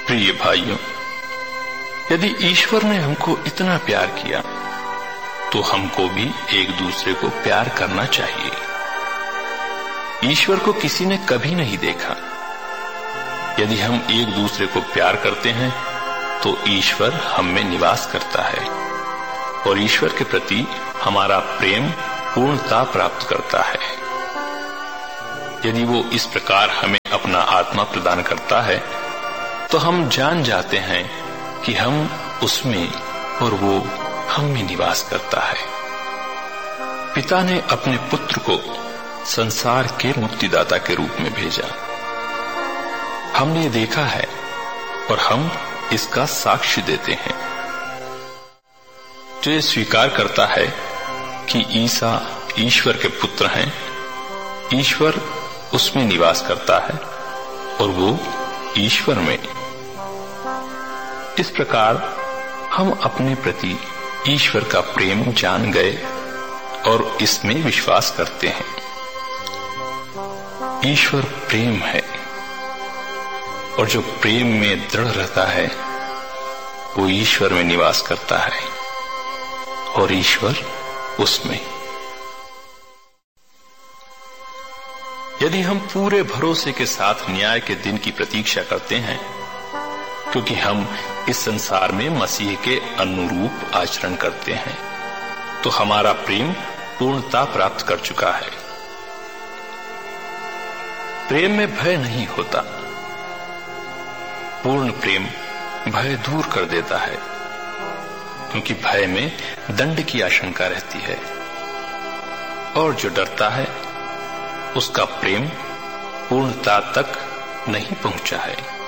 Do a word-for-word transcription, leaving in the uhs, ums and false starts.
प्रिय भाइयों, यदि ईश्वर ने हमको इतना प्यार किया तो हमको भी एक दूसरे को प्यार करना चाहिए। ईश्वर को किसी ने कभी नहीं देखा। यदि हम एक दूसरे को प्यार करते हैं तो ईश्वर हम में निवास करता है और ईश्वर के प्रति हमारा प्रेम पूर्णता प्राप्त करता है। यदि वो इस प्रकार हमें अपना आत्मा प्रदान करता है तो हम जान जाते हैं कि हम उसमें और वो हम में निवास करता है। पिता ने अपने पुत्र को संसार के मुक्तिदाता के रूप में भेजा। हमने देखा है और हम इसका साक्ष्य देते हैं। जो ये स्वीकार करता है कि ईसा ईश्वर के पुत्र हैं, ईश्वर उसमें निवास करता है और वो ईश्वर में। इस प्रकार हम अपने प्रति ईश्वर का प्रेम जान गए और इसमें विश्वास करते हैं। ईश्वर प्रेम है और जो प्रेम में दृढ़ रहता है वो ईश्वर में निवास करता है और ईश्वर उसमें। यदि हम पूरे भरोसे के साथ न्याय के दिन की प्रतीक्षा करते हैं, क्योंकि हम इस संसार में मसीह के अनुरूप आचरण करते हैं, तो हमारा प्रेम पूर्णता प्राप्त कर चुका है। प्रेम में भय नहीं होता। पूर्ण प्रेम भय दूर कर देता है, क्योंकि भय में दंड की आशंका रहती है और जो डरता है उसका प्रेम पूर्णता तक नहीं पहुंचा है।